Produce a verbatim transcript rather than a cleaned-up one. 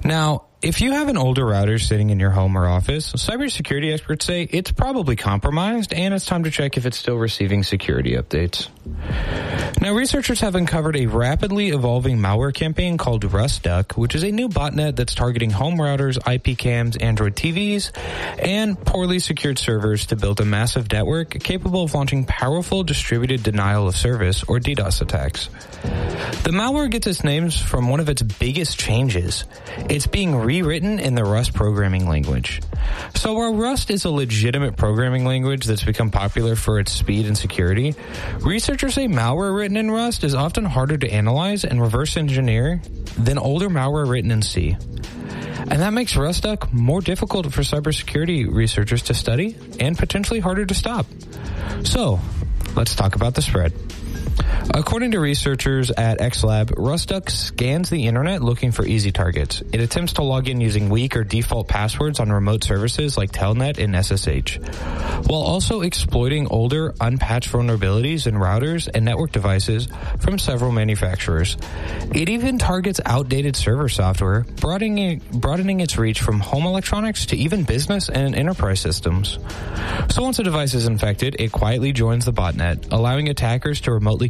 Now, if you have an older router sitting in your home or office, cybersecurity experts say it's probably compromised and it's time to check if it's still receiving security updates. Now, researchers have uncovered a rapidly evolving malware campaign called RustDuck, which is a new botnet that's targeting home routers, I P cams, Android T Vs, and poorly secured servers to build a massive network capable of launching powerful distributed denial of service, or DDoS attacks. The malware gets its names from one of its biggest changes. It's being rewritten in the Rust programming language. So while Rust is a legitimate programming language that's become popular for its speed and security, researchers say malware written in Rust is often harder to analyze and reverse engineer than older malware written in C. And that makes RustDuck more difficult for cybersecurity researchers to study and potentially harder to stop. So, let's talk about the spread. According to researchers at XLab, RustDuck scans the internet looking for easy targets. It attempts to log in using weak or default passwords on remote services like Telnet and S S H, while also exploiting older, unpatched vulnerabilities in routers and network devices from several manufacturers. It even targets outdated server software, broadening, broadening its reach from home electronics to even business and enterprise systems. So once a device is infected, it quietly joins the botnet, allowing attackers to remotely